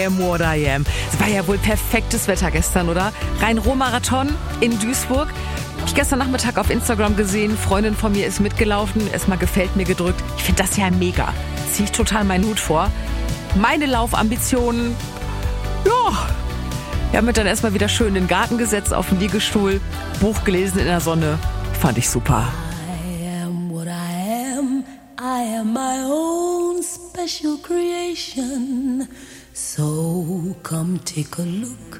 am what I am. Es war ja wohl perfektes Wetter gestern, oder? Rhein-Ruhr-Marathon in Duisburg. Hab ich gestern Nachmittag auf Instagram gesehen. Freundin von mir ist mitgelaufen. Erstmal gefällt mir gedrückt. Ich finde das ja mega. Ziehe ich total meinen Hut vor. Meine Laufambitionen, ja. Wir haben mir dann erstmal wieder schön in den Garten gesetzt, auf den Liegestuhl. Buch gelesen in der Sonne. Fand ich super. I am what I am. I am my own special creation. So come take a look